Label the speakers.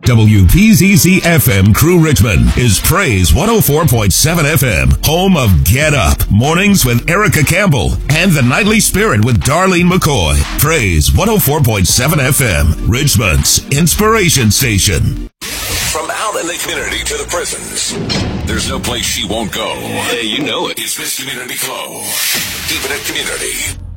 Speaker 1: WPZZ FM Crew Richmond is Praise 104.7 FM, home of Get Up, mornings with Erica Campbell, and The Nightly Spirit with Darlene McCoy. Praise 104.7 FM, Richmond's inspiration station.
Speaker 2: From out in the community to the prisons, there's no place she won't go.
Speaker 3: Hey, you know it.
Speaker 2: It's Miss Community Flow. Keep it at community.